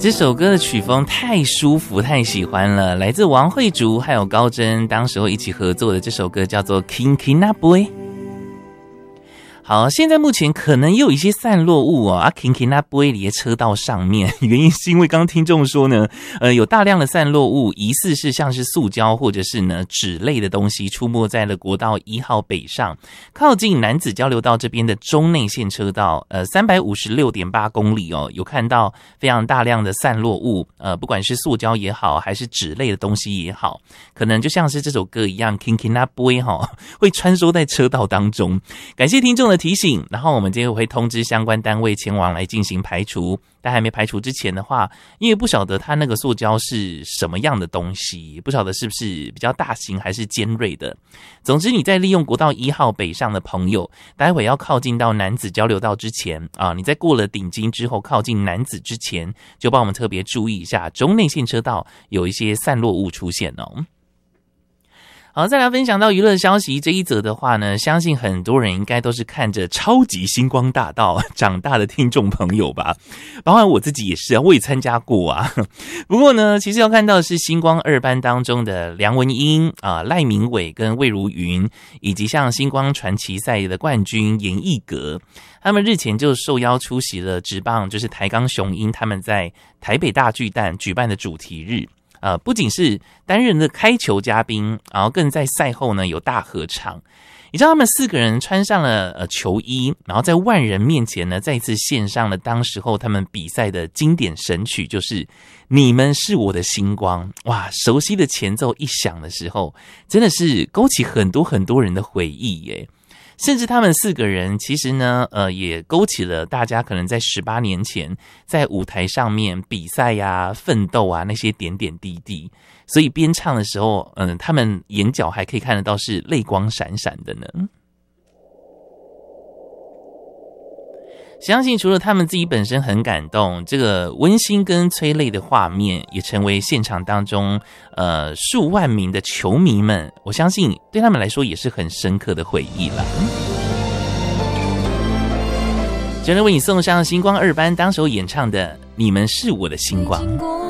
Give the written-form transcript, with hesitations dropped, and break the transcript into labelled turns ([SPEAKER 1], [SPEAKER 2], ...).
[SPEAKER 1] 这首歌的曲风太舒服，太喜欢了，来自王慧竹还有高真，当时候一起合作的这首歌叫做 Kinkina Boy。好，现在目前可能也有一些散落物哦，Kinkina Boy 里的车道上面，原因是因为刚刚听众说呢，有大量的散落物，疑似是像是塑胶或者是呢纸类的东西出没在了国道1号北上，靠近楠梓交流道这边的中内线车道，356.8公里哦，有看到非常大量的散落物，不管是塑胶也好，还是纸类的东西也好，可能就像是这首歌一样 ，Kinkina Boy 会穿梭在车道当中。感谢听众的提醒，然后我们今天会通知相关单位前往来进行排除。但还没排除之前的话，因为不晓得它那个塑胶是什么样的东西，不晓得是不是比较大型还是尖锐的。总之，你在利用国道1号北上的朋友，待会要靠近到楠梓交流道之前啊，你在过了顶金之后，靠近楠梓之前，就帮我们特别注意一下中内线车道有一些散落物出现哦。好，再来分享到娱乐消息这一则的话呢，相信很多人应该都是看着超级星光大道长大的听众朋友吧，包括我自己也是啊，我也参加过啊。不过呢，其实要看到的是星光2班当中的梁文音啊、赖明伟跟魏如云，以及像星光传奇赛的冠军严艺格，他们日前就受邀出席了职棒，就是台钢雄鹰他们在台北大巨蛋举办的主题日。不仅是担任的开球嘉宾，然后更在赛后呢有大合唱。你知道他们4个人穿上了球衣，然后在万人面前呢再一次献上了当时候他们比赛的经典神曲，就是你们是我的星光。哇，熟悉的前奏一响的时候，真的是勾起很多很多人的回忆耶。甚至他们4个人其实呢，也勾起了大家可能在18年前在舞台上面比赛呀、奋斗啊那些点点滴滴。所以边唱的时候，他们眼角还可以看得到是泪光闪闪的呢。相信除了他们自己本身很感动，这个温馨跟催泪的画面也成为现场当中数万名的球迷们，我相信对他们来说也是很深刻的回忆了。真的为你送上星光2班当时候演唱的《你们是我的星光》。